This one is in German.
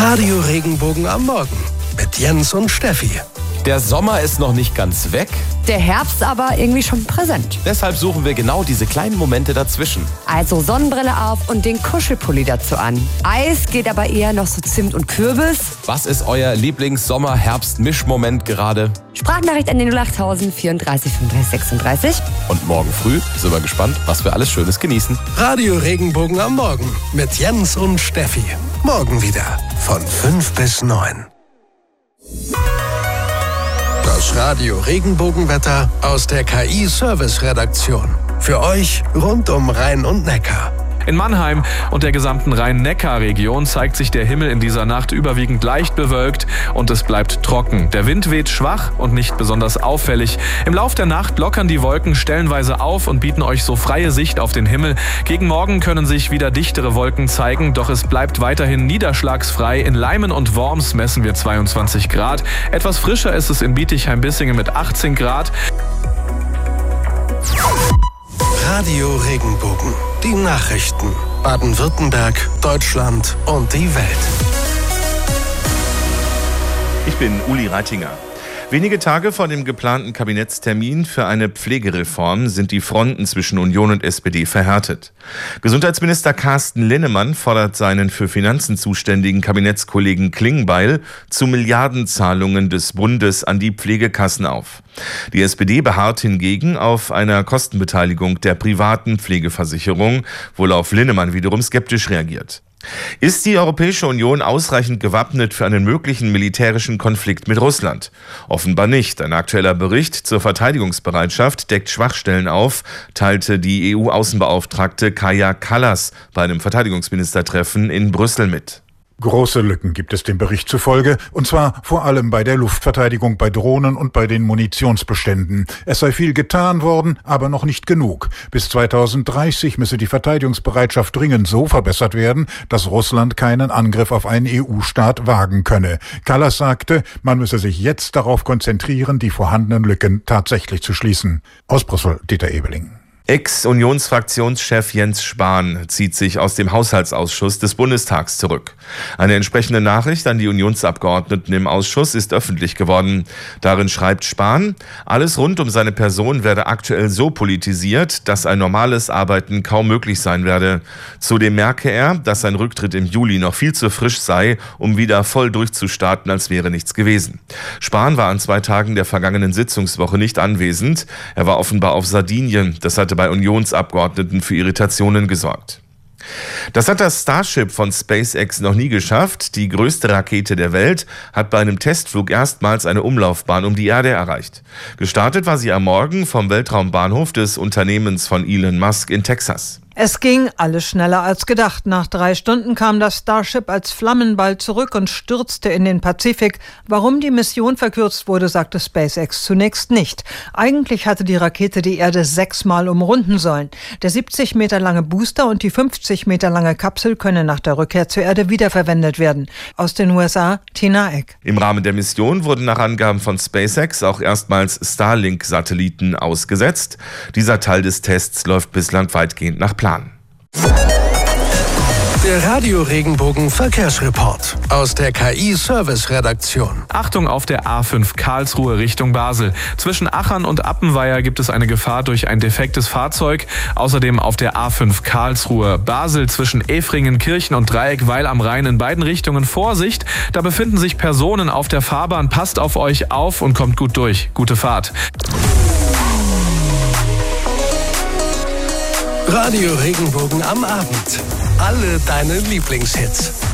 Radio Regenbogen am Morgen mit Jens und Steffi. Der Sommer ist noch nicht ganz weg. Der Herbst aber irgendwie schon präsent. Deshalb suchen wir genau diese kleinen Momente dazwischen. Also Sonnenbrille auf und den Kuschelpulli dazu an. Eis geht aber eher noch so Zimt und Kürbis. Was ist euer Lieblings-Sommer-Herbst-Mischmoment gerade? Sprachnachricht an den 08000 34 35 36. Und morgen früh sind wir gespannt, was wir alles Schönes genießen. Radio Regenbogen am Morgen mit Jens und Steffi. Morgen wieder von 5 bis 9. Das Radio Regenbogenwetter aus der KI-Service-Redaktion. Für euch rund um Rhein und Neckar. In Mannheim und der gesamten Rhein-Neckar-Region zeigt sich der Himmel in dieser Nacht überwiegend leicht bewölkt und es bleibt trocken. Der Wind weht schwach und nicht besonders auffällig. Im Lauf der Nacht lockern die Wolken stellenweise auf und bieten euch so freie Sicht auf den Himmel. Gegen Morgen können sich wieder dichtere Wolken zeigen, doch es bleibt weiterhin niederschlagsfrei. In Leimen und Worms messen wir 22 Grad. Etwas frischer ist es in Bietigheim-Bissingen mit 18 Grad. Radio Regenbogen. Die Nachrichten. Baden-Württemberg, Deutschland und die Welt. Ich bin Uli Reitinger. Wenige Tage vor dem geplanten Kabinettstermin für eine Pflegereform sind die Fronten zwischen Union und SPD verhärtet. Gesundheitsminister Carsten Linnemann fordert seinen für Finanzen zuständigen Kabinettskollegen Klingbeil zu Milliardenzahlungen des Bundes an die Pflegekassen auf. Die SPD beharrt hingegen auf einer Kostenbeteiligung der privaten Pflegeversicherung, worauf Linnemann wiederum skeptisch reagiert. Ist die Europäische Union ausreichend gewappnet für einen möglichen militärischen Konflikt mit Russland? Offenbar nicht. Ein aktueller Bericht zur Verteidigungsbereitschaft deckt Schwachstellen auf, teilte die EU-Außenbeauftragte Kaja Kallas bei einem Verteidigungsministertreffen in Brüssel mit. Große Lücken gibt es dem Bericht zufolge, und zwar vor allem bei der Luftverteidigung, bei Drohnen und bei den Munitionsbeständen. Es sei viel getan worden, aber noch nicht genug. Bis 2030 müsse die Verteidigungsbereitschaft dringend so verbessert werden, dass Russland keinen Angriff auf einen EU-Staat wagen könne. Kallas sagte, man müsse sich jetzt darauf konzentrieren, die vorhandenen Lücken tatsächlich zu schließen. Aus Brüssel, Dieter Ebeling. Ex-Unionsfraktionschef Jens Spahn zieht sich aus dem Haushaltsausschuss des Bundestags zurück. Eine entsprechende Nachricht an die Unionsabgeordneten im Ausschuss ist öffentlich geworden. Darin schreibt Spahn, alles rund um seine Person werde aktuell so politisiert, dass ein normales Arbeiten kaum möglich sein werde. Zudem merke er, dass sein Rücktritt im Juli noch viel zu frisch sei, um wieder voll durchzustarten, als wäre nichts gewesen. Spahn war an 2 Tagen der vergangenen Sitzungswoche nicht anwesend. Er war offenbar auf Sardinien. Das hatte bei Unionsabgeordneten für Irritationen gesorgt. Das hat das Starship von SpaceX noch nie geschafft. Die größte Rakete der Welt hat bei einem Testflug erstmals eine Umlaufbahn um die Erde erreicht. Gestartet war sie am Morgen vom Weltraumbahnhof des Unternehmens von Elon Musk in Texas. Es ging alles schneller als gedacht. Nach 3 Stunden kam das Starship als Flammenball zurück und stürzte in den Pazifik. Warum die Mission verkürzt wurde, sagte SpaceX zunächst nicht. Eigentlich hatte die Rakete die Erde 6-mal umrunden sollen. Der 70 Meter lange Booster und die 50 Meter lange Kapsel können nach der Rückkehr zur Erde wiederverwendet werden. Aus den USA, Tina Eck. Im Rahmen der Mission wurden nach Angaben von SpaceX auch erstmals Starlink-Satelliten ausgesetzt. Dieser Teil des Tests läuft bislang weitgehend nach Plan. Der Radio Regenbogen Verkehrsreport aus der KI-Service-Redaktion. Achtung auf der A5 Karlsruhe Richtung Basel. Zwischen Achern und Appenweier gibt es eine Gefahr durch ein defektes Fahrzeug. Außerdem auf der A5 Karlsruhe Basel zwischen Efringen, Kirchen und Dreieckweil am Rhein in beiden Richtungen Vorsicht. Da befinden sich Personen auf der Fahrbahn. Passt auf euch auf und kommt gut durch. Gute Fahrt. Radio Regenbogen am Abend. Alle deine Lieblingshits.